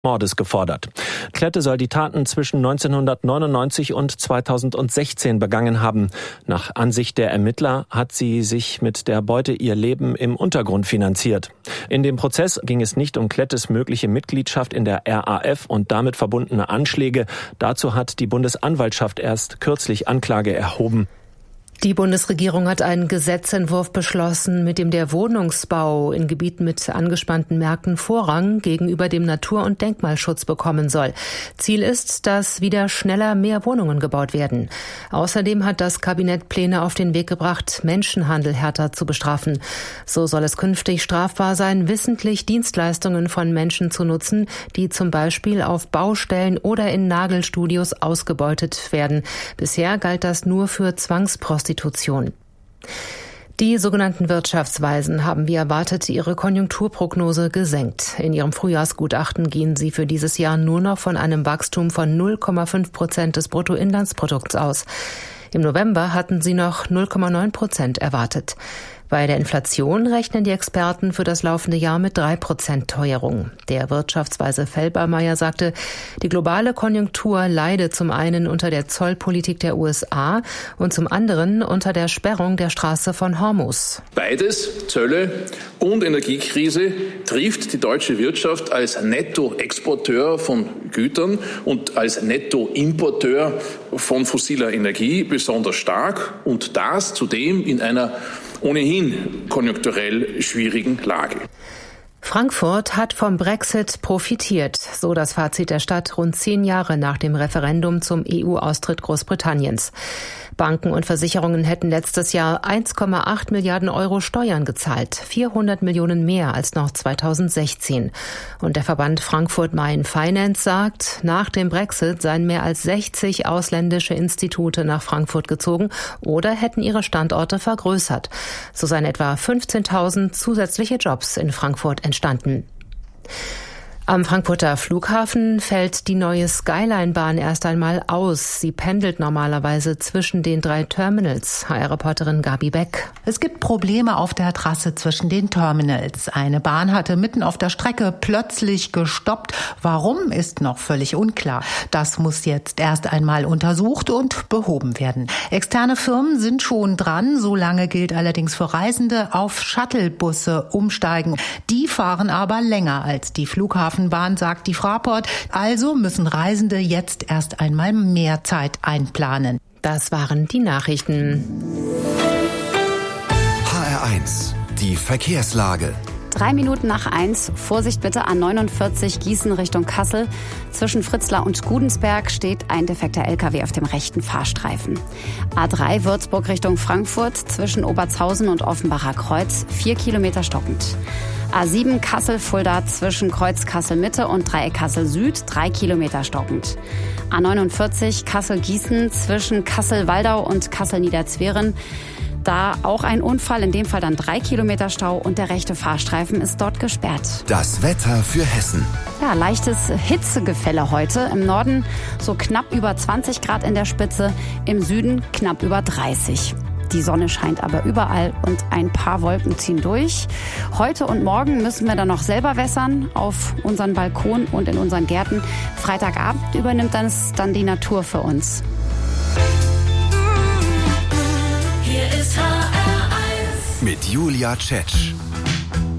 Mordes gefordert. Klette soll die Taten zwischen 1999 und 2016 begangen haben. Nach Ansicht der Ermittler hat sie sich mit der Beute ihr Leben im Untergrund finanziert. In dem Prozess ging es nicht um Klettes mögliche Mitgliedschaft in der RAF und damit verbundene Anschläge. Dazu hat die Bundesanwaltschaft erst kürzlich Anklage erhoben. Die Bundesregierung hat einen Gesetzentwurf beschlossen, mit dem der Wohnungsbau in Gebieten mit angespannten Märkten Vorrang gegenüber dem Natur- und Denkmalschutz bekommen soll. Ziel ist, dass wieder schneller mehr Wohnungen gebaut werden. Außerdem hat das Kabinett Pläne auf den Weg gebracht, Menschenhandel härter zu bestrafen. So soll es künftig strafbar sein, wissentlich Dienstleistungen von Menschen zu nutzen, die zum Beispiel auf Baustellen oder in Nagelstudios ausgebeutet werden. Bisher galt das nur für Zwangsprostitution. Die sogenannten Wirtschaftsweisen haben wie erwartet ihre Konjunkturprognose gesenkt. In ihrem Frühjahrsgutachten gehen sie für dieses Jahr nur noch von einem Wachstum von 0,5% des Bruttoinlandsprodukts aus. Im November hatten sie noch 0,9% erwartet. Bei der Inflation rechnen die Experten für das laufende Jahr mit 3% Teuerung. Der Wirtschaftsweise Felbermayr sagte, die globale Konjunktur leide zum einen unter der Zollpolitik der USA und zum anderen unter der Sperrung der Straße von Hormuz. Beides, Zölle und Energiekrise, trifft die deutsche Wirtschaft als Nettoexporteur von Gütern und als Nettoimporteur von fossiler Energie besonders stark und das zudem in einer ohnehin konjunkturell schwierigen Lage. Frankfurt hat vom Brexit profitiert, so das Fazit der Stadt rund 10 Jahre nach dem Referendum zum EU-Austritt Großbritanniens. Banken und Versicherungen hätten letztes Jahr 1,8 Milliarden Euro Steuern gezahlt, 400 Millionen mehr als noch 2016. Und der Verband Frankfurt Main Finance sagt, nach dem Brexit seien mehr als 60 ausländische Institute nach Frankfurt gezogen oder hätten ihre Standorte vergrößert. So seien etwa 15.000 zusätzliche Jobs in Frankfurt entstanden. Am Frankfurter Flughafen fällt die neue Skyline-Bahn erst einmal aus. Sie pendelt normalerweise zwischen den 3 Terminals. HR-Reporterin Gabi Beck. Es gibt Probleme auf der Trasse zwischen den Terminals. Eine Bahn hatte mitten auf der Strecke plötzlich gestoppt. Warum, ist noch völlig unklar. Das muss jetzt erst einmal untersucht und behoben werden. Externe Firmen sind schon dran. Solange gilt allerdings für Reisende auf Shuttlebusse umsteigen. Die fahren aber länger als die Flughafenbahn, sagt die Fraport. Also müssen Reisende jetzt erst einmal mehr Zeit einplanen. Das waren die Nachrichten. HR1, die Verkehrslage. 3 Minuten nach 1, Vorsicht bitte, A49 Gießen Richtung Kassel. Zwischen Fritzlar und Gudensberg steht ein defekter LKW auf dem rechten Fahrstreifen. A3 Würzburg Richtung Frankfurt, zwischen Obertshausen und Offenbacher Kreuz, 4 Kilometer stockend. A7 Kassel-Fulda zwischen Kreuz Kassel-Mitte und Dreieck Kassel-Süd, 3 Kilometer stockend. A49 Kassel-Gießen zwischen Kassel-Waldau und Kassel-Niederzweren. Da auch ein Unfall, in dem Fall dann 3 Kilometer Stau und der rechte Fahrstreifen ist dort gesperrt. Das Wetter für Hessen. Ja, leichtes Hitzegefälle heute. Im Norden so knapp über 20 Grad in der Spitze, im Süden knapp über 30. Die Sonne scheint aber überall und ein paar Wolken ziehen durch. Heute und morgen müssen wir dann noch selber wässern auf unseren Balkon und in unseren Gärten. Freitagabend übernimmt dann die Natur für uns. Mit Julia Tschetsch.